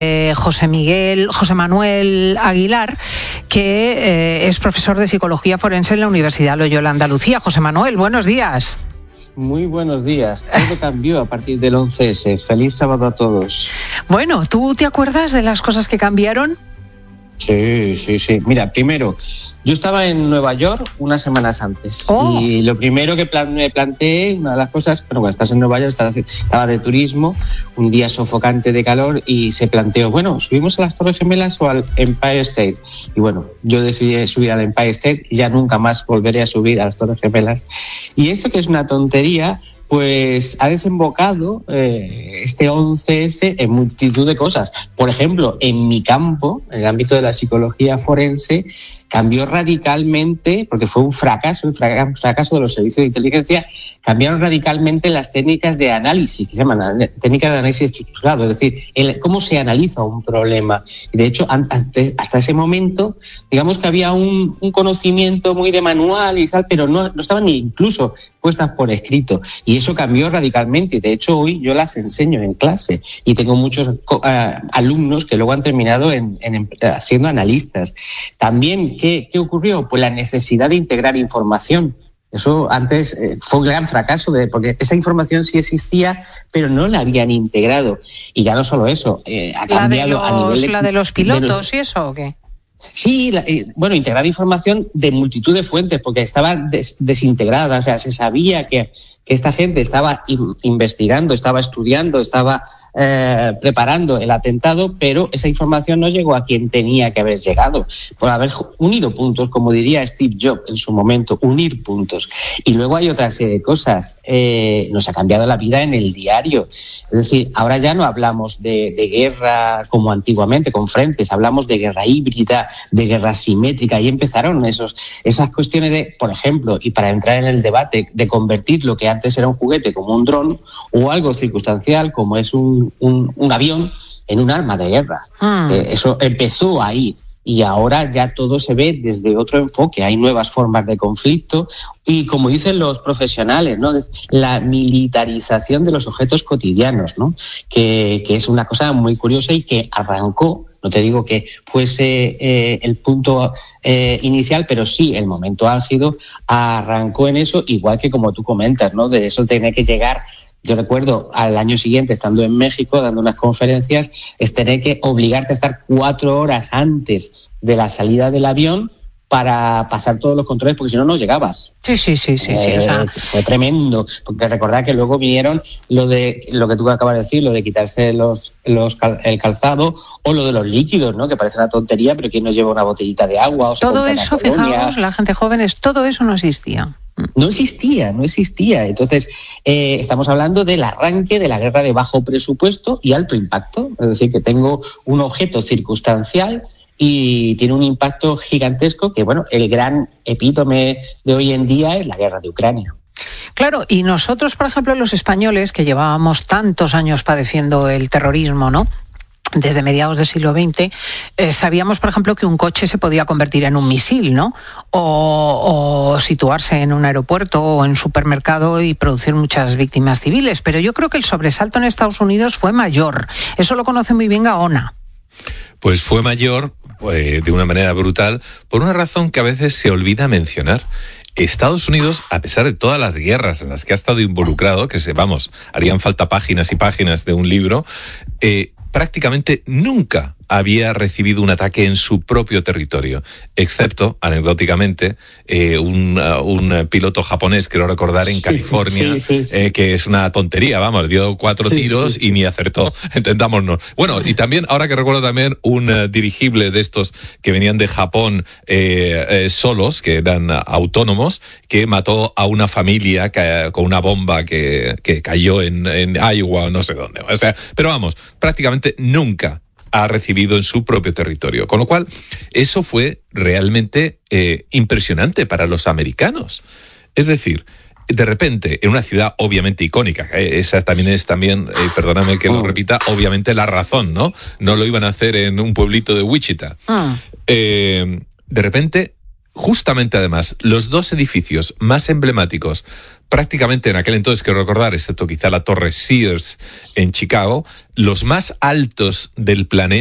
José Manuel Aguilar, que es profesor de Psicología Forense en la Universidad Loyola Andalucía. José Manuel, buenos días. Muy buenos días. Todo cambió a partir del 11S. Feliz sábado a todos. Bueno, ¿tú te acuerdas de las cosas que cambiaron? Sí. Mira, primero, yo estaba en Nueva York unas semanas antes. Y lo primero que me planteé, una de las cosas, cuando estás en Nueva York, estaba de turismo, un día sofocante de calor, y se planteó, bueno, ¿subimos a las Torres Gemelas o al Empire State? Y bueno, yo decidí subir al Empire State y ya nunca más volveré a subir a las Torres Gemelas. Y esto, que es una tontería, pues ha desembocado este 11S en multitud de cosas. Por ejemplo, en mi campo, en el ámbito de la psicología forense, cambió radicalmente, porque fue un fracaso de los servicios de inteligencia, cambiaron radicalmente las técnicas de análisis, que se llaman técnicas de análisis estructurado, es decir, cómo se analiza un problema. Y de hecho, hasta ese momento, digamos que había un conocimiento muy de manual y tal, pero no estaban ni incluso puestas por escrito. Y eso cambió radicalmente, y de hecho hoy yo las enseño en clase y tengo muchos alumnos que luego han terminado siendo analistas. También, ¿qué ocurrió? Pues la necesidad de integrar información. Eso antes fue un gran fracaso, porque esa información sí existía, pero no la habían integrado. Y ya no solo eso, ha cambiado a nivel ¿La de los pilotos y eso o qué? Sí, integrar información de multitud de fuentes, porque estaba desintegrada. O sea, se sabía que esta gente estaba investigando, estaba estudiando, estaba preparando el atentado, pero esa información no llegó a quien tenía que haber llegado, por haber unido puntos, como diría Steve Jobs en su momento, unir puntos. Y luego hay otra serie de cosas. Nos ha cambiado la vida en el diario. Es decir, ahora ya no hablamos de guerra como antiguamente, con frentes, hablamos de guerra híbrida, de guerra simétrica. Ahí empezaron esas cuestiones de, por ejemplo, y para entrar en el debate, de convertir lo que antes era un juguete como un dron o algo circunstancial como es un avión en un arma de guerra. Eso empezó ahí. Y ahora ya todo se ve desde otro enfoque. Hay nuevas formas de conflicto y, como dicen los profesionales, ¿no?, la militarización de los objetos cotidianos, ¿no?, que es una cosa muy curiosa y que arrancó, no te digo que fuese el punto inicial, pero sí el momento álgido arrancó en eso, igual que como tú comentas, ¿no?, de eso tener que llegar. Yo recuerdo al año siguiente, estando en México dando unas conferencias, es tener que obligarte a estar 4 horas antes de la salida del avión para pasar todos los controles, porque si no, no llegabas. Sí. O sea, fue tremendo, porque recordad que luego vinieron lo que tú acabas de decir, lo de quitarse el calzado, o lo de los líquidos, ¿no?, que parece una tontería, pero ¿quién nos lleva una botellita de agua? O todo eso, fijaos, la gente joven, todo eso no existía. No existía. Entonces, estamos hablando del arranque de la guerra de bajo presupuesto y alto impacto. Es decir, que tengo un objeto circunstancial y tiene un impacto gigantesco que, bueno, el gran epítome de hoy en día es la guerra de Ucrania. Claro, y nosotros, por ejemplo, los españoles, que llevábamos tantos años padeciendo el terrorismo, ¿no?, desde mediados del siglo XX, sabíamos, por ejemplo, que un coche se podía convertir en un misil, ¿no?, o situarse en un aeropuerto o en un supermercado y producir muchas víctimas civiles. Pero yo creo que el sobresalto en Estados Unidos fue mayor. Eso lo conoce muy bien Gaona. Pues fue mayor, de una manera brutal, por una razón que a veces se olvida mencionar. Estados Unidos, a pesar de todas las guerras en las que ha estado involucrado, que harían falta páginas y páginas de un libro, prácticamente nunca había recibido un ataque en su propio territorio, excepto, anecdóticamente, un piloto japonés, quiero recordar, en California, que es una tontería, dio 4 tiros y ni acertó, entendámonos. Bueno, y también, ahora que recuerdo también, un dirigible de estos que venían de Japón solos, que eran autónomos, que mató a una familia con una bomba que cayó en Iowa o no sé dónde. O sea, pero prácticamente nunca ha recibido en su propio territorio. Con lo cual, eso fue realmente impresionante para los americanos. Es decir, de repente, en una ciudad obviamente icónica, esa también es, perdóname que lo repita, obviamente La Razón, ¿no? No lo iban a hacer en un pueblito de Wichita. De repente, justamente además, los 2 edificios más emblemáticos prácticamente en aquel entonces, quiero recordar, excepto quizá la Torre Sears en Chicago, los más altos del planeta